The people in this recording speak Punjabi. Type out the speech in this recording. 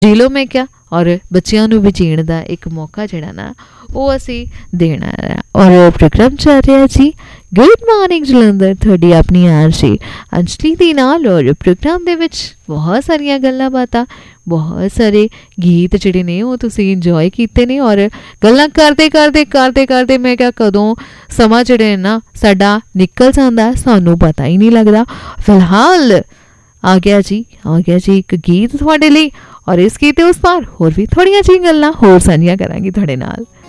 ਜੀ ਲਓ ਮੈਂ ਕਿਹਾ, ਔਰ ਬੱਚਿਆਂ ਨੂੰ ਵੀ ਜੀਣ ਦਾ ਇੱਕ ਮੌਕਾ ਜਿਹੜਾ ਨਾ ਉਹ ਅਸੀਂ ਦੇਣਾ ਹੈ। ਔਰ ਪ੍ਰੋਗਰਾਮ ਚੱਲ ਰਿਹਾ ਜੀ ਗੁੱਡ ਮਾਰਨਿੰਗ ਜਲੰਧਰ, ਤੁਹਾਡੀ ਆਪਣੀ ਆਰਜੀ ਅੰਜਲੀ ਦੇ ਨਾਲ। ਔਰ ਪ੍ਰੋਗਰਾਮ ਦੇ ਵਿੱਚ ਬਹੁਤ ਸਾਰੀਆਂ ਗੱਲਾਂ ਬਾਤਾਂ, ਬਹੁਤ ਸਾਰੇ ਗੀਤ ਜਿਹੜੇ ਨੇ ਉਹ ਤੁਸੀਂ ਇੰਜੋਏ ਕੀਤੇ ਨੇ। ਔਰ ਗੱਲਾਂ ਕਰਦੇ ਕਰਦੇ ਕਰਦੇ ਕਰਦੇ ਮੈਂ ਕਿਹਾ ਕਦੋਂ ਸਮਾਂ ਜਿਹੜੇ ਨਾ ਸਾਡਾ ਨਿਕਲ ਜਾਂਦਾ ਸਾਨੂੰ ਪਤਾ ਹੀ ਨਹੀਂ ਲੱਗਦਾ। ਫਿਲਹਾਲ ਆ ਗਿਆ ਜੀ ਇੱਕ ਗੀਤ ਤੁਹਾਡੇ ਲਈ, ਔਰ ਇਸ ਗੀਤ ਦੇ ਉਸ ਪਾਰ ਹੋਰ ਵੀ ਥੋੜ੍ਹੀਆਂ ਜਿਹੀਆਂ ਗੱਲਾਂ ਹੋਰ ਸਾਂਝੀਆਂ ਕਰਾਂਗੀ ਤੁਹਾਡੇ ਨਾਲ।